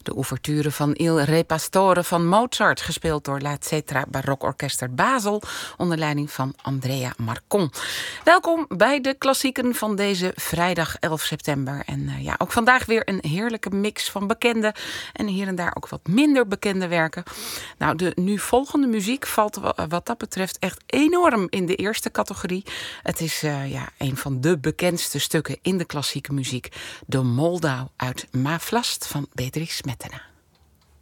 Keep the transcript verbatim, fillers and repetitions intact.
De ouverture van Il Re Pastore van Mozart, gespeeld door La Cetra Barokorkester Basel onder leiding van Andrea Marcon. Welkom bij de klassieken van deze vrijdag elf september. En uh, ja, ook vandaag weer een heerlijke mix van bekende en hier en daar ook wat minder bekende werken. Nou, de nu volgende muziek valt wat dat betreft echt enorm in de eerste categorie. Het is uh, ja, een van de bekendste stukken in de klassieke muziek. De Moldau uit Ma Vlast van Bedřich Smetana.